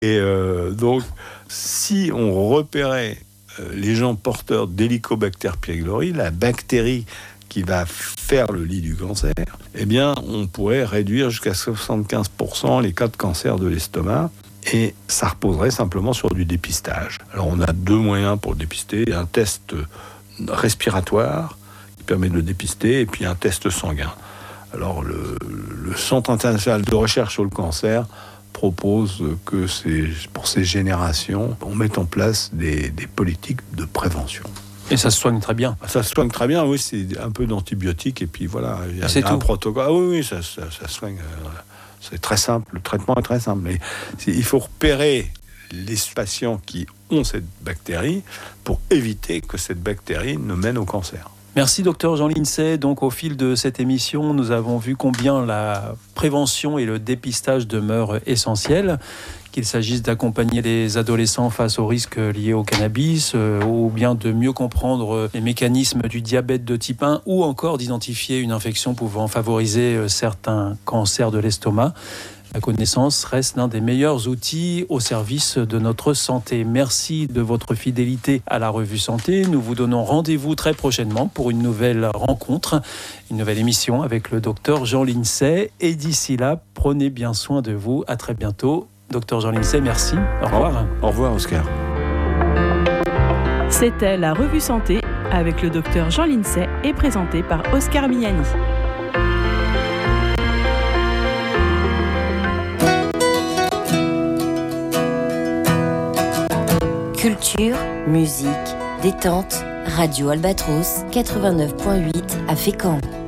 Et donc, si on repérait les gens porteurs d'Helicobacter pylori, la bactérie qui va faire le lit du cancer, eh bien, on pourrait réduire jusqu'à 75% les cas de cancer de l'estomac. Et ça reposerait simplement sur du dépistage. Alors, on a 2 moyens pour le dépister. Un test respiratoire qui permet de le dépister, et puis un test sanguin. Alors, le Centre international de recherche sur le cancer propose que pour ces générations, on mette en place des politiques de prévention. Et ça se soigne très bien. Ça se soigne très bien, oui, c'est un peu d'antibiotiques, et puis voilà, il y a un protocole. Ah oui, ça se soigne. C'est très simple, le traitement est très simple. Mais il faut repérer les patients qui ont cette bactérie pour éviter que cette bactérie ne mène au cancer. Merci docteur Jean Lincey. Donc au fil de cette émission, nous avons vu combien la prévention et le dépistage demeurent essentiels, qu'il s'agisse d'accompagner les adolescents face aux risques liés au cannabis, ou bien de mieux comprendre les mécanismes du diabète de type 1, ou encore d'identifier une infection pouvant favoriser certains cancers de l'estomac. La connaissance reste l'un des meilleurs outils au service de notre santé. Merci de votre fidélité à la Revue Santé. Nous vous donnons rendez-vous très prochainement pour une nouvelle rencontre, une nouvelle émission avec le docteur Jean Lincey. Et d'ici là, prenez bien soin de vous. À très bientôt. Docteur Jean Lincey, merci. Au revoir. Au revoir, Oscar. C'était la Revue Santé avec le docteur Jean Lincey et présenté par Oscar Miani. Culture, musique, détente, Radio Albatros 89.8 à Fécamp.